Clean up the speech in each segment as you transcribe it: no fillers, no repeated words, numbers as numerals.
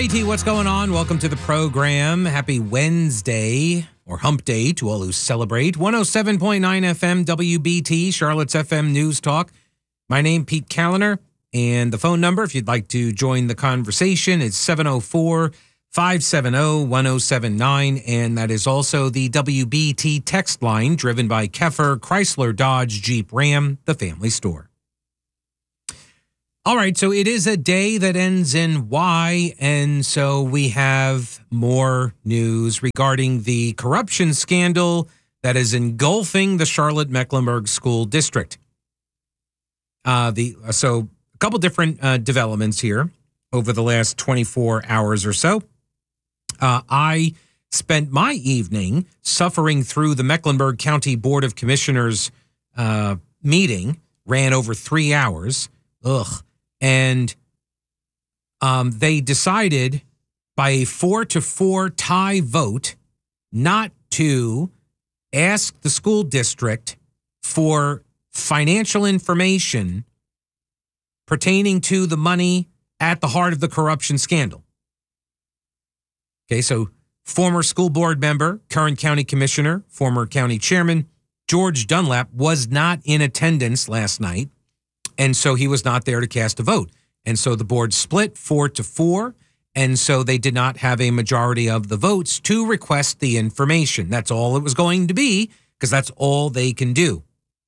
righty, what's going on? Welcome to the program. Happy Wednesday, or hump day to all who celebrate. 107.9 FM WBT, Charlotte's FM News Talk. My name, Pete Callender, and the phone number, if you'd like to join the conversation, is 704-570-1079, and that is also the WBT text line, driven by Keffer, Chrysler, Dodge, Jeep, Ram, the family store. All right, so it is a day that ends in Y, and so we have more news regarding the corruption scandal that is engulfing the Charlotte-Mecklenburg School District. So a couple different developments here over the last 24 hours or so. I spent my evening suffering through the Mecklenburg County Board of Commissioners meeting, ran over 3 hours. And they decided by a 4-4 tie vote not to ask the school district for financial information pertaining to the money at the heart of the corruption scandal. Okay, so former school board member, current county commissioner, former county chairman, George Dunlap was not in attendance last night. And so he was not there to cast a vote. And so the board split 4-4. And so they did not have a majority of the votes to request the information. That's all it was going to be, because that's all they can do.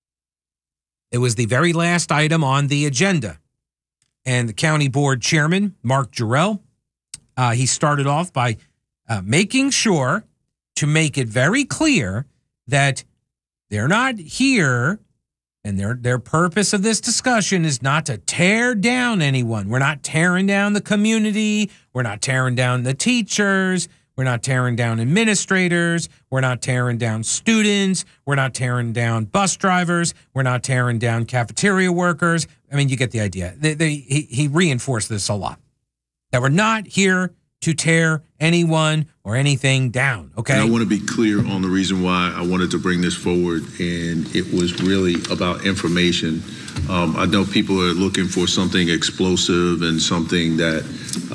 It was the very last item on the agenda. And the county board chairman, Mark Jarrell, he started off by making sure to make it very clear that they're not here. And their purpose of this discussion is not to tear down anyone. We're not tearing down the community. We're not tearing down the teachers. We're not tearing down administrators. We're not tearing down students. We're not tearing down bus drivers. We're not tearing down cafeteria workers. I mean, you get the idea. He reinforced this a lot. That we're not here to tear anyone or anything down, okay? And I want to be clear on the reason why I wanted to bring this forward, and it was really about information. I know people are looking for something explosive and something that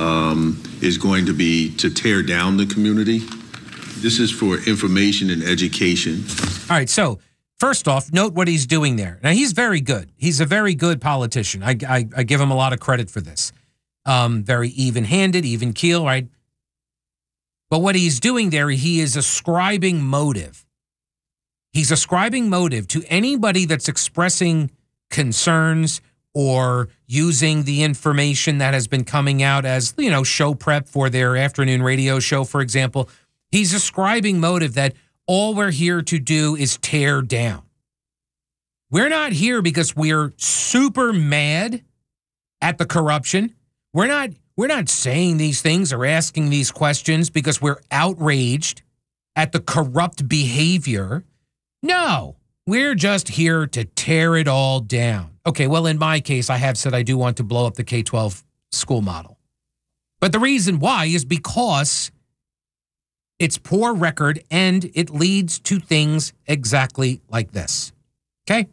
is going to be to tear down the community. This is for information and education. All right, so first off, note what he's doing there. Now, he's very good. He's a very good politician. I give him a lot of credit for this. Very even-handed, even keel, right? But what he's doing there, he is ascribing motive. He's ascribing motive to anybody that's expressing concerns or using the information that has been coming out as, show prep for their afternoon radio show, for example. He's ascribing motive that all we're here to do is tear down. We're not here because we're super mad at the corruption. We're not saying these things or asking these questions because we're outraged at the corrupt behavior. No, we're just here to tear it all down. Okay, well, in my case, I have said I do want to blow up the K-12 school model. But the reason why is because it's poor record and it leads to things exactly like this. Okay?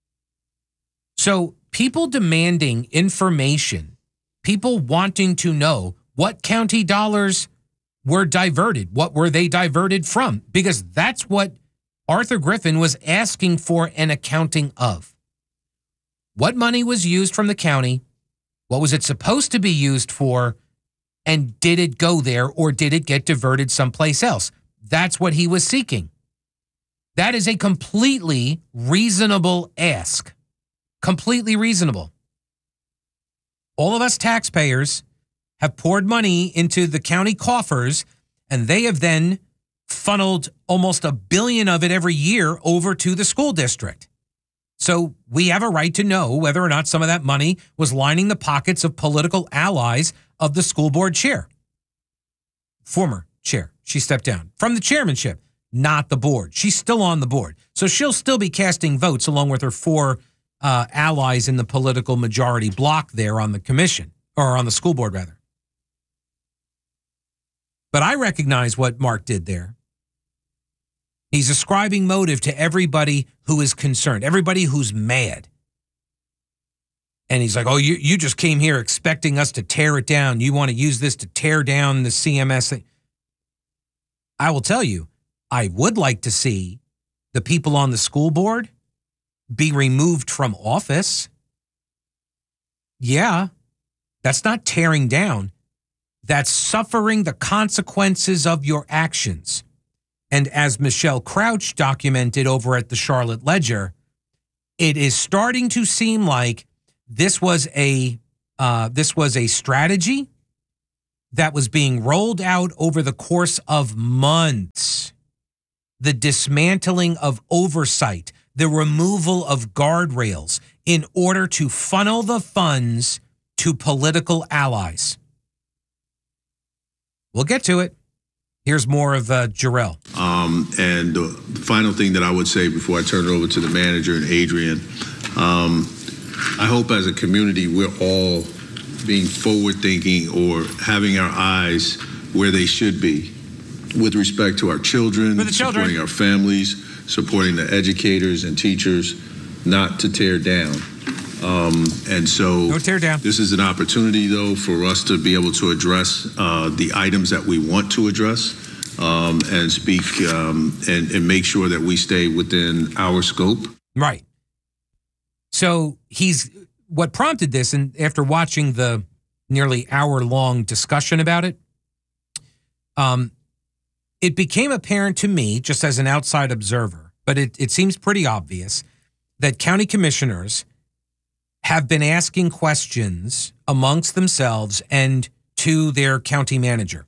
So people demanding information, people wanting to know what county dollars were diverted. What were they diverted from? Because that's what Arthur Griffin was asking for an accounting of. What money was used from the county? What was it supposed to be used for? And did it go there or did it get diverted someplace else? That's what he was seeking. That is a completely reasonable ask. Completely reasonable. All of us taxpayers have poured money into the county coffers, and they have then funneled almost $1 billion of it every year over to the school district. So we have a right to know whether or not some of that money was lining the pockets of political allies of the school board chair. Former chair. She stepped down from the chairmanship, not the board. She's still on the board. So she'll still be casting votes along with her four allies in the political majority block there on the commission, or on the school board, rather. But I recognize what Mark did there. He's ascribing motive to everybody who is concerned, everybody who's mad. And he's like, oh, you just came here expecting us to tear it down. You want to use this to tear down the CMS thing. I will tell you, I would like to see the people on the school board be removed from office. Yeah, that's not tearing down. That's suffering the consequences of your actions. And as Michelle Crouch documented over at the Charlotte Ledger, it is starting to seem like this was a strategy that was being rolled out over the course of months. The dismantling of oversight, the removal of guardrails in order to funnel the funds to political allies. We'll get to it. Here's more of Jarrell. And the final thing that I would say before I turn it over to the manager and Adrian, I hope as a community we're all being forward-thinking or having our eyes where they should be with respect to our children, supporting our families, supporting the educators and teachers, not to tear down. And so no tear down. This is an opportunity, though, for us to be able to address the items that we want to address and speak and make sure that we stay within our scope. Right. So what prompted this, and after watching the nearly hour-long discussion about it, it became apparent to me, just as an outside observer, but it seems pretty obvious, that county commissioners have been asking questions amongst themselves and to their county manager.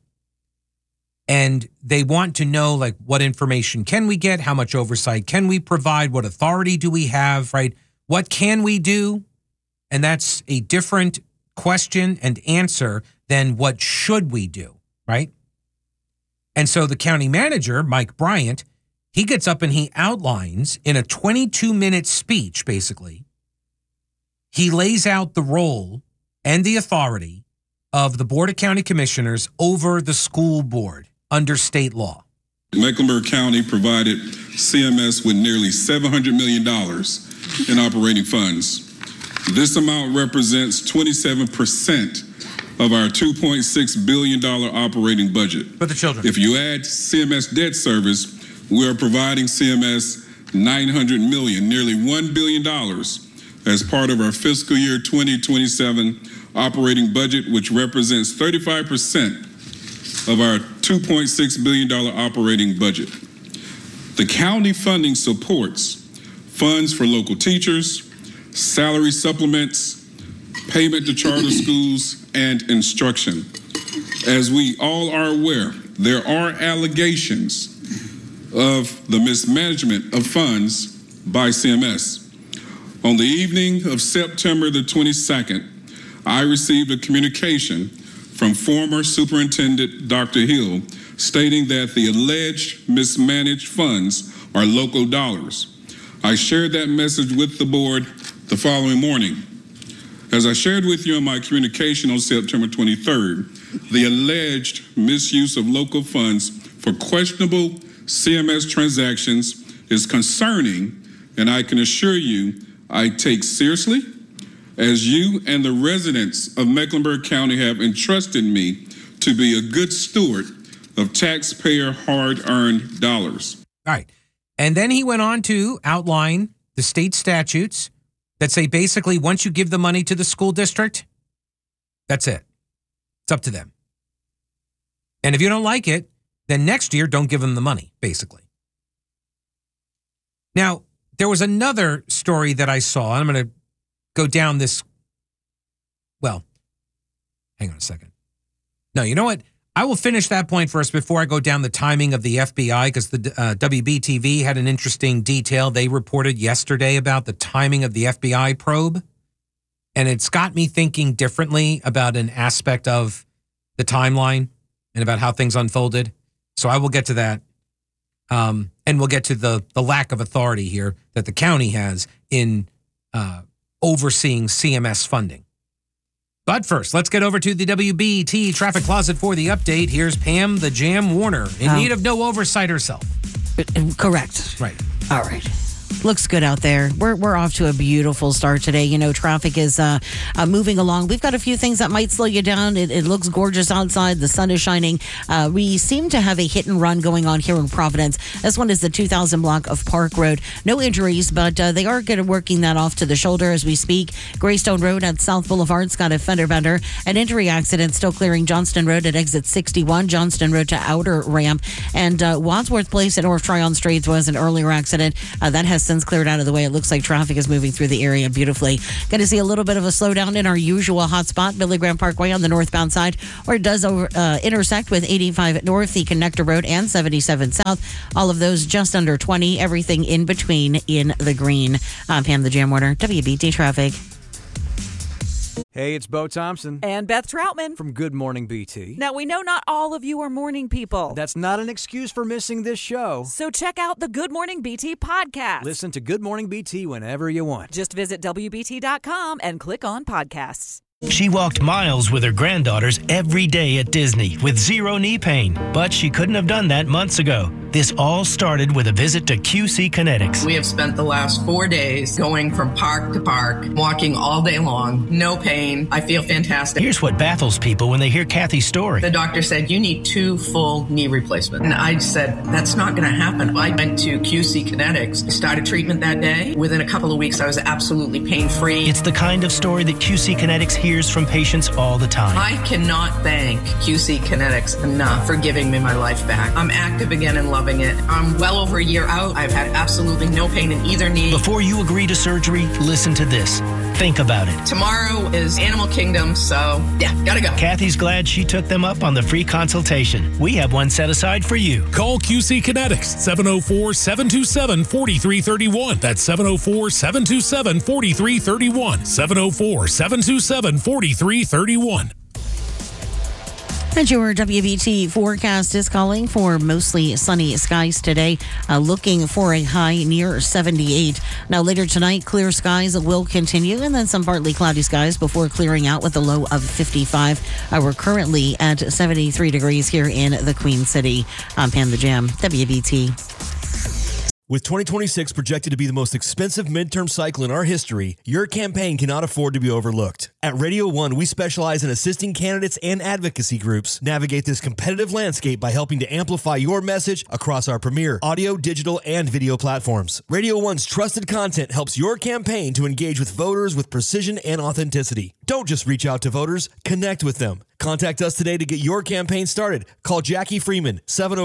And they want to know, like, what information can we get? How much oversight can we provide? What authority do we have, right? What can we do? And that's a different question and answer than what should we do, right? And so the county manager, Mike Bryant, he gets up and he outlines in a 22-minute speech, basically, he lays out the role and the authority of the Board of County Commissioners over the school board under state law. Mecklenburg County provided CMS with nearly $700 million in operating funds. This amount represents 27% of our $2.6 billion operating budget. For the children. If you add CMS debt service, we are providing CMS $900 million, nearly $1 billion as part of our fiscal year 2027 operating budget, which represents 35% of our $2.6 billion operating budget. The county funding supports funds for local teachers, salary supplements, payment to charter schools, and instruction. As we all are aware, there are allegations of the mismanagement of funds by CMS. On the evening of September the 22nd, I received a communication from former Superintendent Dr. Hill stating that the alleged mismanaged funds are local dollars. I shared that message with the board the following morning. As I shared with you in my communication on September 23rd, the alleged misuse of local funds for questionable CMS transactions is concerning, and I can assure you I take seriously, as you and the residents of Mecklenburg County have entrusted me to be a good steward of taxpayer hard-earned dollars. All right. And then he went on to outline the state statutes that say basically once you give the money to the school district, that's it. It's up to them. And if you don't like it, then next year don't give them the money, basically. Now, there was another story that I saw, and I'm going to go down this. Well, hang on a second. No, you know what? I will finish that point first before I go down the timing of the FBI, because the WBTV had an interesting detail. They reported yesterday about the timing of the FBI probe, and it's got me thinking differently about an aspect of the timeline and about how things unfolded. So I will get to that. And we'll get to the lack of authority here that the county has in overseeing CMS funding. But first, let's get over to the WBT Traffic Closet for the update. Here's Pam the Jam Warner, in need of no oversight herself. Correct. Right. All right. Looks good out there. We're off to a beautiful start today. You know, traffic is moving along. We've got a few things that might slow you down. It looks gorgeous outside. The sun is shining. We seem to have a hit and run going on here in Providence. This one is the 2000 block of Park Road. No injuries, but they are working that off to the shoulder as we speak. Greystone Road at South Boulevard's got a fender bender. An injury accident still clearing Johnston Road at exit 61, Johnston Road to outer ramp. And Wadsworth Place at North Tryon Straits was an earlier accident. That has since cleared out of the way. It looks like traffic is moving through the area beautifully. Going to see a little bit of a slowdown in our usual hotspot, Billy Graham Parkway on the northbound side, where it does intersect with 85 North, the Connector Road, and 77 South. All of those just under 20. Everything in between in the green. I'm Pam the Jam Warner, WBT Traffic. Hey, it's Bo Thompson. And Beth Troutman. From Good Morning BT. Now, we know not all of you are morning people. That's not an excuse for missing this show. So check out the Good Morning BT podcast. Listen to Good Morning BT whenever you want. Just visit WBT.com and click on podcasts. She walked miles with her granddaughters every day at Disney with zero knee pain, but she couldn't have done that months ago. This all started with a visit to QC Kinetics. We have spent the last 4 days going from park to park, walking all day long, no pain. I feel fantastic. Here's what baffles people when they hear Kathy's story. The doctor said, you need 2 full knee replacements. And I said, that's not going to happen. I went to QC Kinetics, started treatment that day. Within a couple of weeks, I was absolutely pain-free. It's the kind of story that QC Kinetics hears from patients all the time. I cannot thank QC Kinetics enough for giving me my life back. I'm active again and loving it. I'm well over a year out. I've had absolutely no pain in either knee. Before you agree to surgery, listen to this. Think about it. Tomorrow is Animal Kingdom, so yeah, gotta go. Kathy's glad she took them up on the free consultation. We have one set aside for you. Call QC Kinetics, 704-727-4331. That's 704-727-4331. 704-727-4331. And your WBT forecast is calling for mostly sunny skies today, looking for a high near 78. Now, later tonight, clear skies will continue, and then some partly cloudy skies before clearing out with a low of 55. We're currently at 73 degrees here in the Queen City. I'm Pam the Jam, WBT. With 2026 projected to be the most expensive midterm cycle in our history, your campaign cannot afford to be overlooked. At Radio One, we specialize in assisting candidates and advocacy groups navigate this competitive landscape by helping to amplify your message across our premier audio, digital, and video platforms. Radio One's trusted content helps your campaign to engage with voters with precision and authenticity. Don't just reach out to voters, connect with them. Contact us today to get your campaign started. Call Jackie Freeman,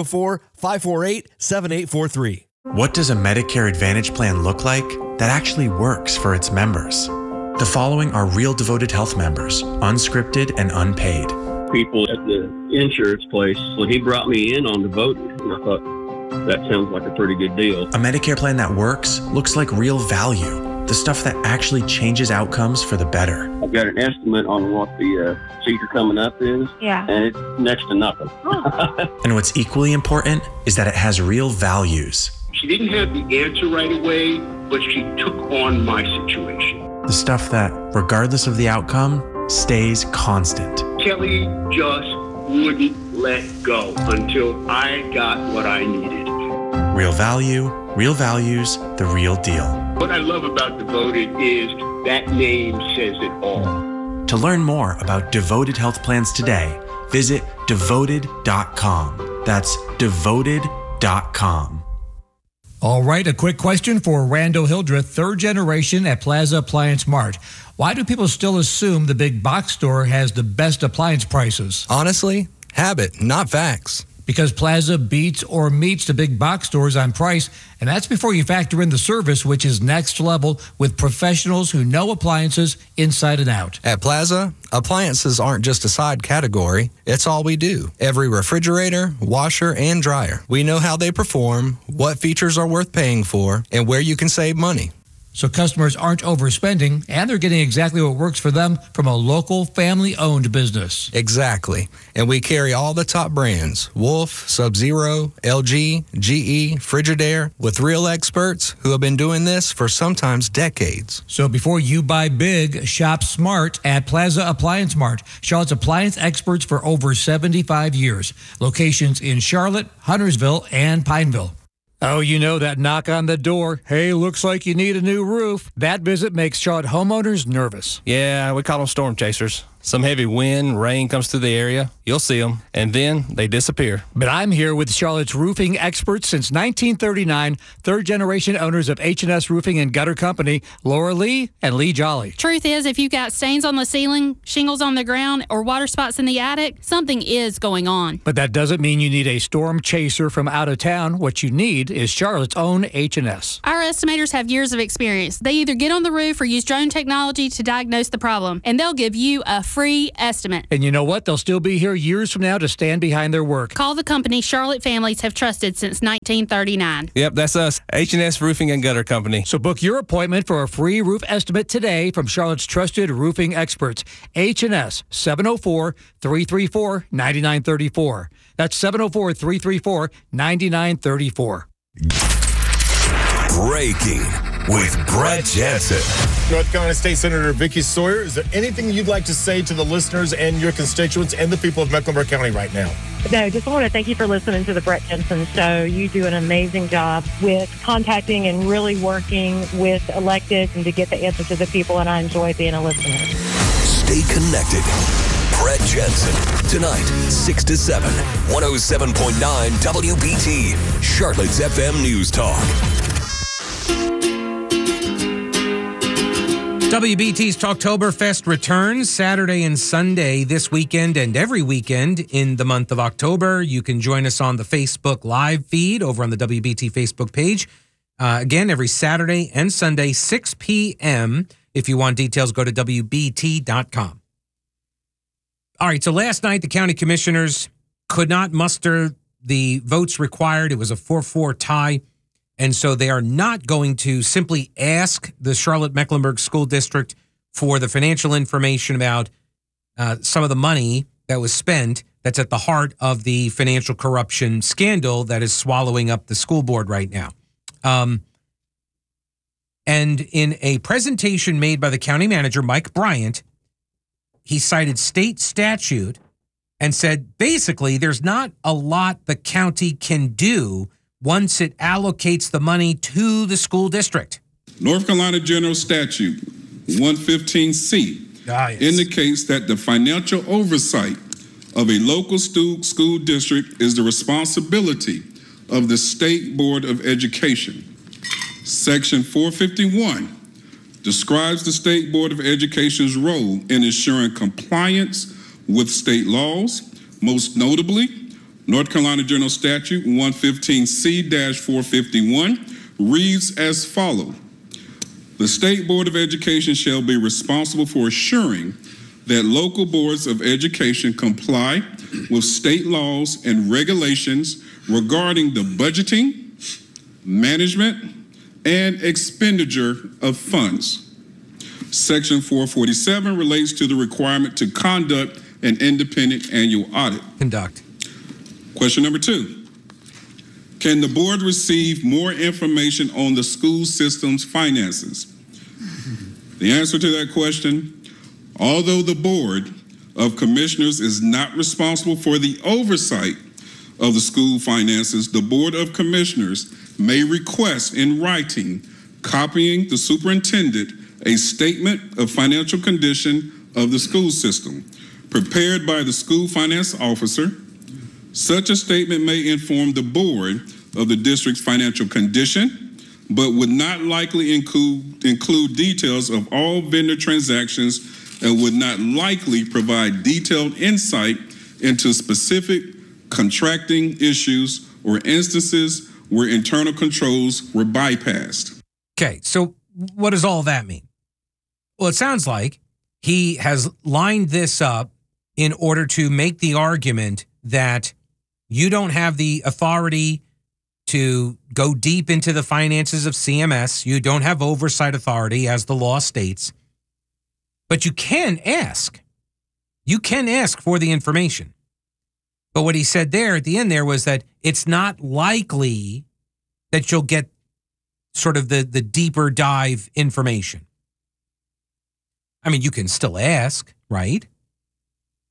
704-548-7843. What does a Medicare Advantage plan look like that actually works for its members? The following are real Devoted Health members, unscripted and unpaid. People at the insurance place, so he brought me in on Devoted, and I thought, that sounds like a pretty good deal. A Medicare plan that works looks like real value, the stuff that actually changes outcomes for the better. I've got an estimate on what the procedure coming up is, and it's next to nothing. And what's equally important is that it has real values. She didn't have the answer right away, but she took on my situation. The stuff that, regardless of the outcome, stays constant. Kelly just wouldn't let go until I got what I needed. Real value, real values, the real deal. What I love about Devoted is that name says it all. To learn more about Devoted Health Plans today, visit devoted.com. That's devoted.com. All right, a quick question for Randall Hildreth, third generation at Plaza Appliance Mart. Why do people still assume the big box store has the best appliance prices? Honestly, habit, not facts. Because Plaza beats or meets the big box stores on price, and that's before you factor in the service, which is next level with professionals who know appliances inside and out. At Plaza, appliances aren't just a side category, it's all we do. Every refrigerator, washer, and dryer. We know how they perform, what features are worth paying for, and where you can save money. So customers aren't overspending, and they're getting exactly what works for them from a local family-owned business. Exactly. And we carry all the top brands, Wolf, Sub-Zero, LG, GE, Frigidaire, with real experts who have been doing this for sometimes decades. So before you buy big, shop smart at Plaza Appliance Mart. Charlotte's appliance experts for over 75 years. Locations in Charlotte, Huntersville, and Pineville. Oh, you know that knock on the door. Hey, looks like you need a new roof. That visit makes Charlotte homeowners nervous. Yeah, we call them storm chasers. Some heavy wind, rain comes through the area. You'll see them, and then they disappear. But I'm here with Charlotte's roofing experts since 1939, third-generation owners of H&S Roofing and Gutter Company, Laura Lee and Lee Jolly. Truth is, if you've got stains on the ceiling, shingles on the ground, or water spots in the attic, something is going on. But that doesn't mean you need a storm chaser from out of town. What you need is Charlotte's own H&S. Our estimators have years of experience. They either get on the roof or use drone technology to diagnose the problem, and they'll give you a free estimate. And you know what? They'll still be here years from now to stand behind their work. Call the company Charlotte families have trusted since 1939. Yep, that's us, H&S Roofing and Gutter Company. So book your appointment for a free roof estimate today from Charlotte's trusted roofing experts. H&S, 704-334-9934. That's 704-334-9934. Breaking with Brett Jensen. North Carolina State Senator Vicky Sawyer, is there anything you'd like to say to the listeners and your constituents and the people of Mecklenburg County right now? No, just want to thank you for listening to the Brett Jensen Show. You do an amazing job with contacting and really working with electeds and to get the answer to the people, and I enjoy being a listener. Stay connected. Brett Jensen, tonight, 6 to 7, 107.9 WBT, Charlotte's FM News Talk. WBT's Talktoberfest returns Saturday and Sunday this weekend and every weekend in the month of October. You can join us on the Facebook live feed over on the WBT Facebook page. Again, every Saturday and Sunday, 6 p.m. If you want details, go to WBT.com. All right, so last night the county commissioners could not muster the votes required. It was a 4-4 tie. And so they are not going to simply ask the Charlotte-Mecklenburg School District for the financial information about some of the money that was spent that's at the heart of the financial corruption scandal that is swallowing up the school board right now. And in a presentation made by the county manager, Mike Bryant, he cited state statute and said, basically, there's not a lot the county can do once it allocates the money to the school district. North Carolina General Statute 115C indicates that the financial oversight of a local school district is the responsibility of the State Board of Education. Section 451 describes the State Board of Education's role in ensuring compliance with state laws, most notably North Carolina General Statute 115C-451 reads as follows. The State Board of Education shall be responsible for assuring that local boards of education comply with state laws and regulations regarding the budgeting, management, and expenditure of funds. Section 447 relates to the requirement to conduct an independent annual audit. Question number 2. Can the board receive more information on the school system's finances? The answer to that question, although the Board of Commissioners is not responsible for the oversight of the school finances, the Board of Commissioners may request in writing, copying the superintendent, a statement of financial condition of the school system, prepared by the school finance officer. Such a statement may inform the board of the district's financial condition, but would not likely include details of all vendor transactions and would not likely provide detailed insight into specific contracting issues or instances where internal controls were bypassed. Okay, so what does all that mean? Well, it sounds like he has lined this up in order to make the argument that you don't have the authority to go deep into the finances of CMS. You don't have oversight authority, as the law states. But you can ask. You can ask for the information. But what he said there at the end there was that it's not likely that you'll get sort of the deeper dive information. I mean, you can still ask, right?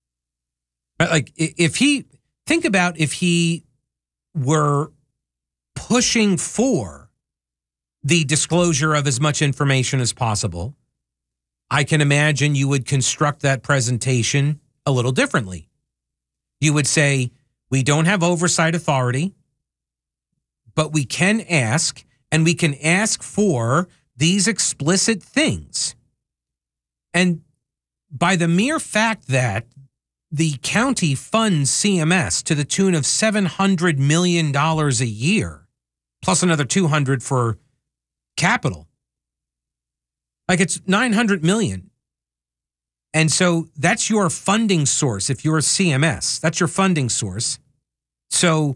But like, if he were pushing for the disclosure of as much information as possible, I can imagine you would construct that presentation a little differently. You would say, we don't have oversight authority, but we can ask, and we can ask for these explicit things. And by the mere fact that the county funds CMS to the tune of $700 million a year, plus another $200 for capital, like it's $900 million. And so that's your funding source. If you're a CMS, that's your funding source. So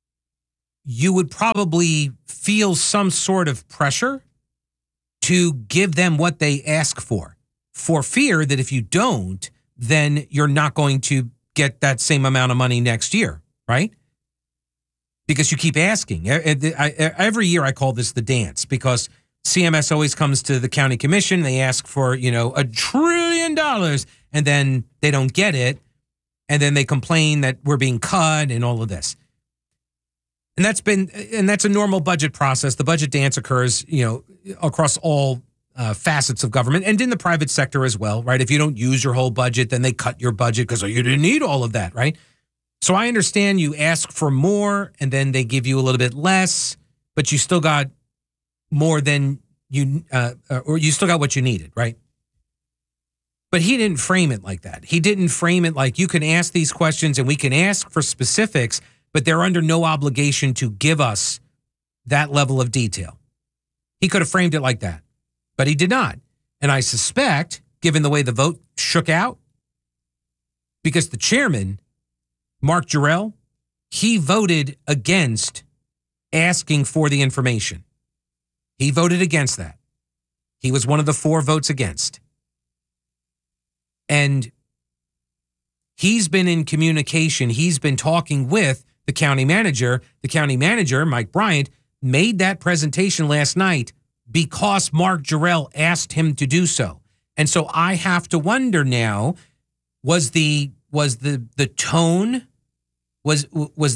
you would probably feel some sort of pressure to give them what they ask for fear that if you don't, then you're not going to get that same amount of money next year, right? Because you keep asking. Every year I call this the dance, because CMS always comes to the county commission. They ask for, $1 trillion, and then they don't get it. And then they complain that we're being cut and all of this. And that's a normal budget process. The budget dance occurs, across all facets of government and in the private sector as well, right? If you don't use your whole budget, then they cut your budget because you didn't need all of that, right? So I understand you ask for more and then they give you a little bit less, but you still got more than or you still got what you needed, right? But he didn't frame it like that. He didn't frame it like you can ask these questions and we can ask for specifics, but they're under no obligation to give us that level of detail. He could have framed it like that, but he did not. And I suspect, given the way the vote shook out, because the chairman, Mark Jarrell, he voted against asking for the information. He voted against that. He was one of the 4 votes against. And he's been in communication. He's been talking with the county manager. The county manager, Mike Bryant, made that presentation last night because Mark Jarrell asked him to do so. And so I have to wonder now, was the tone, was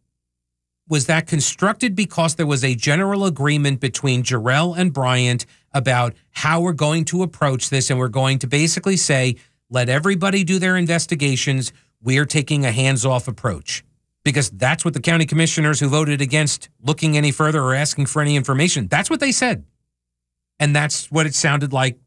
that constructed because there was a general agreement between Jarrell and Bryant about how we're going to approach this, and we're going to basically say, let everybody do their investigations. We're taking a hands-off approach. Because that's what the county commissioners who voted against looking any further or asking for any information, that's what they said. And that's what it sounded like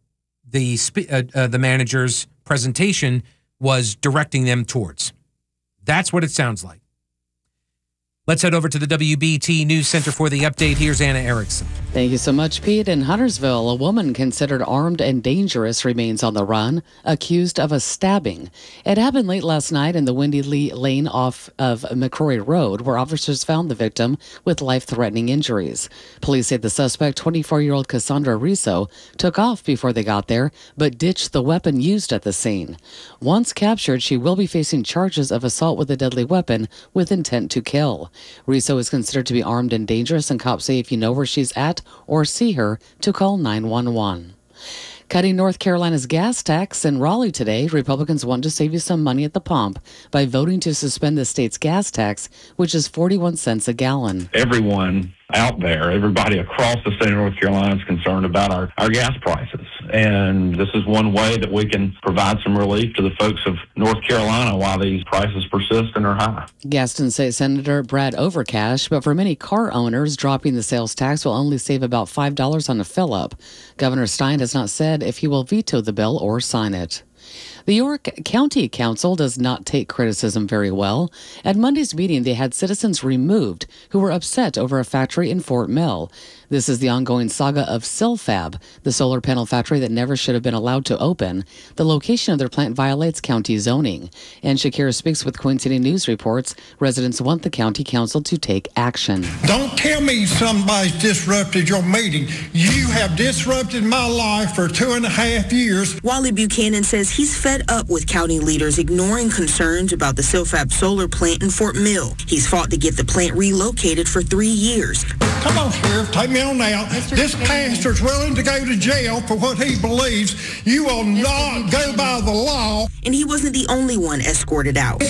the manager's presentation was directing them towards. That's what it sounds like. Let's head over to the WBT News Center for the update. Here's Anna Erickson. Thank you so much, Pete. In Huntersville, a woman considered armed and dangerous remains on the run, accused of a stabbing. It happened late last night in the Wendy Lee Lane off of McCrory Road, where officers found the victim with life-threatening injuries. Police say the suspect, 24-year-old Cassandra Riso, took off before they got there, but ditched the weapon used at the scene. Once captured, she will be facing charges of assault with a deadly weapon with intent to kill. Riso is considered to be armed and dangerous, and cops say if you know where she's at or see her, to call 911. Cutting North Carolina's gas tax in Raleigh today, Republicans want to save you some money at the pump by voting to suspend the state's gas tax, which is 41 cents a gallon. Everyone out there, everybody across the state of North Carolina is concerned about our gas prices. And this is one way that we can provide some relief to the folks of North Carolina while these prices persist and are high. Gaston State Senator Brad Overcash, but for many car owners, dropping the sales tax will only save about $5 on a fill-up. Governor Stein has not said if he will veto the bill or sign it. The York County Council does not take criticism very well. At Monday's meeting, they had citizens removed who were upset over a factory in Fort Mill. This is the ongoing saga of Silfab, the solar panel factory that never should have been allowed to open. The location of their plant violates county zoning. And Shakira Speaks with Queen City News reports residents want the county council to take action. Don't tell me somebody's disrupted your meeting. You have disrupted my life for 2.5 years. Wally Buchanan says he's fed fed up with county leaders ignoring concerns about the Silfab solar plant in Fort Mill. He's fought to get the plant relocated for 3 years. Come on, Sheriff, take me on out. This pastor's willing to go to jail for what he believes. You will not go by the law. And he wasn't the only one escorted out.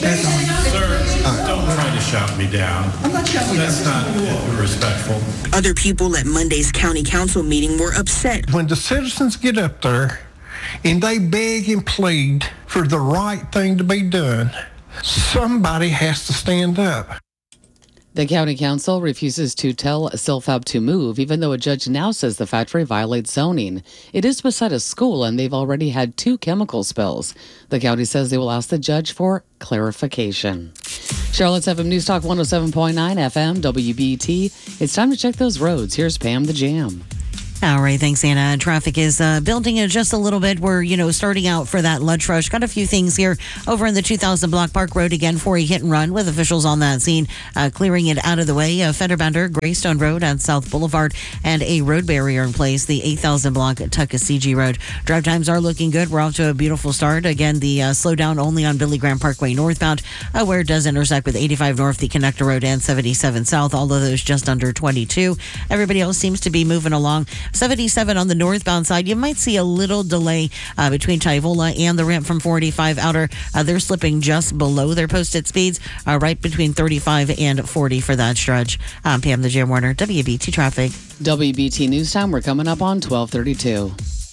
Sir, don't try to shout me down. I'm not shouting you down. That's not respectful. Other people at Monday's county council meeting were upset. When the citizens get up there and they beg and plead for the right thing to be done, somebody has to stand up. The county council refuses to tell Silfab to move, even though a judge now says the factory violates zoning. It is beside a school, and they've already had 2 chemical spills. The county says they will ask the judge for clarification. Charlotte's FM News Talk 107.9 FM, WBT. It's time to check those roads. Here's Pam the Jam. All right, thanks, Anna. Traffic is building just a little bit. We're, starting out for that lunch rush. Got a few things here over in the 2000 block Park Road again for a hit and run with officials on that scene, clearing it out of the way. Fender Bender, Greystone Road and South Boulevard, and a road barrier in place, the 8000 block Tuckasegee Road. Drive times are looking good. We're off to a beautiful start. Again, the slowdown only on Billy Graham Parkway northbound, where it does intersect with 85 North, the Connector Road, and 77 South. All of those just under 22. Everybody else seems to be moving along. 77 on the northbound side, you might see a little delay between Tyvola and the ramp from 485 outer. They're slipping just below their posted speeds, right between 35 and 40 for that stretch. I'm Pam the Jam Warner, WBT Traffic. WBT News Time, we're coming up on 12:32.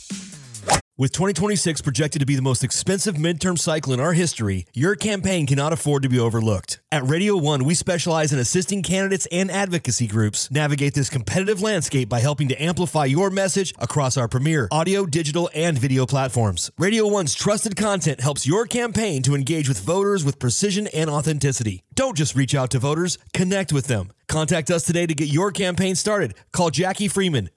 With 2026 projected to be the most expensive midterm cycle in our history, your campaign cannot afford to be overlooked. At Radio 1, we specialize in assisting candidates and advocacy groups navigate this competitive landscape by helping to amplify your message across our premier audio, digital, and video platforms. Radio 1's trusted content helps your campaign to engage with voters with precision and authenticity. Don't just reach out to voters, connect with them. Contact us today to get your campaign started. Call Jackie Freeman,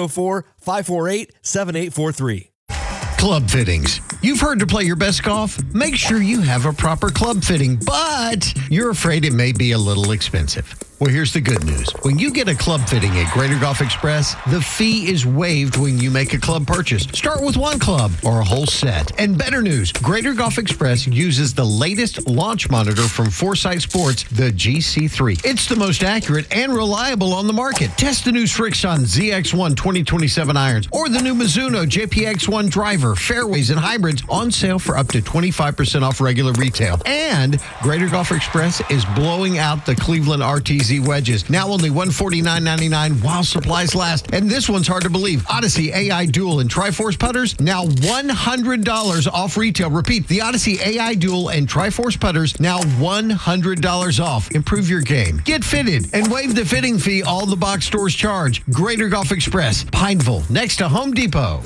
704-548-7843. Club fittings. You've heard to play your best golf? Make sure you have a proper club fitting, but you're afraid it may be a little expensive. Well, here's the good news. When you get a club fitting at Greater Golf Express, the fee is waived when you make a club purchase. Start with one club or a whole set. And better news, Greater Golf Express uses the latest launch monitor from Foresight Sports, the GC3. It's the most accurate and reliable on the market. Test the new Srixon ZX1 2027 irons or the new Mizuno JPX1 driver, fairways, and hybrids on sale for up to 25% off regular retail. And Greater Golf Express is blowing out the Cleveland RTZ wedges. Now only $149.99 while supplies last. And this one's hard to believe. Odyssey AI Dual and Triforce putters, now $100 off retail. Repeat, the Odyssey AI Dual and Triforce putters, now $100 off. Improve your game. Get fitted and waive the fitting fee all the box stores charge. Greater Golf Express, Pineville, next to Home Depot.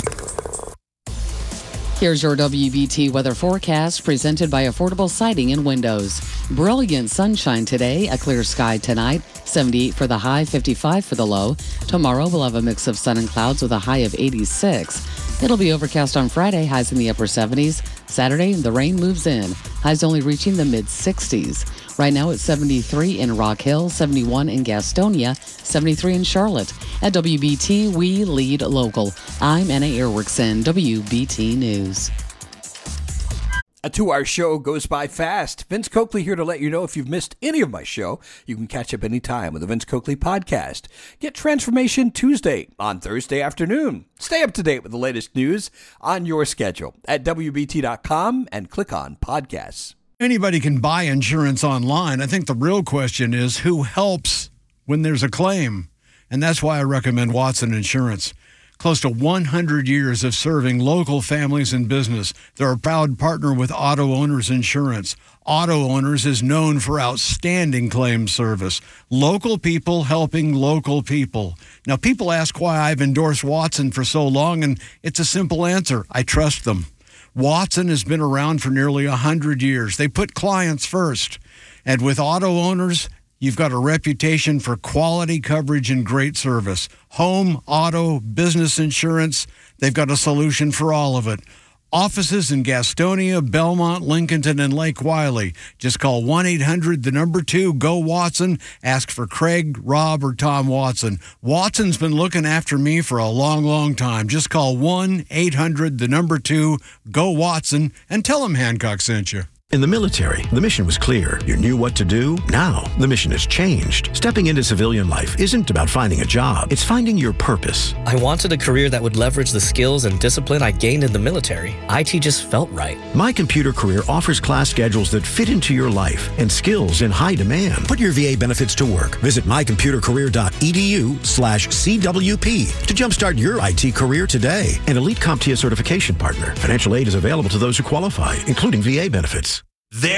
Here's your WBT weather forecast presented by Affordable Siding and Windows. Brilliant sunshine today, a clear sky tonight, 78 for the high, 55 for the low. Tomorrow we'll have a mix of sun and clouds with a high of 86. It'll be overcast on Friday, highs in the upper 70s. Saturday, the rain moves in, highs only reaching the mid-60s. Right now it's 73 in Rock Hill, 71 in Gastonia, 73 in Charlotte. At WBT, we lead local. I'm Anna Ehrwichsen, WBT News. A 2-hour show goes by fast. Vince Coakley here to let you know if you've missed any of my show, you can catch up anytime with the Vince Coakley Podcast. Get Transformation Tuesday on Thursday afternoon. Stay up to date with the latest news on your schedule at WBT.com and click on podcasts. Anybody can buy insurance online. I think the real question is who helps when there's a claim. And that's why I recommend Watson Insurance. Close to 100 years of serving local families and business. They're a proud partner with Auto Owners Insurance. Auto Owners is known for outstanding claim service. Local people helping local people. Now, people ask why I've endorsed Watson for so long, and it's a simple answer. I trust them. Watson has been around for nearly 100 years. They put clients first. And with Auto Owners, you've got a reputation for quality coverage and great service. Home, auto, business insurance, they've got a solution for all of it. Offices in Gastonia, Belmont, Lincolnton, and Lake Wiley. Just call 1-800-2-GO-WATSON. Ask for Craig, Rob, or Tom Watson. Watson's been looking after me for a long, long time. Just call 1-800-2-GO-WATSON and tell him Hancock sent you. In the military, the mission was clear. You knew what to do. Now, the mission has changed. Stepping into civilian life isn't about finding a job. It's finding your purpose. I wanted a career that would leverage the skills and discipline I gained in the military. IT just felt right. My Computer Career offers class schedules that fit into your life and skills in high demand. Put your VA benefits to work. Visit mycomputercareer.edu/CWP to jumpstart your IT career today. An elite CompTIA certification partner. Financial aid is available to those who qualify, including VA benefits.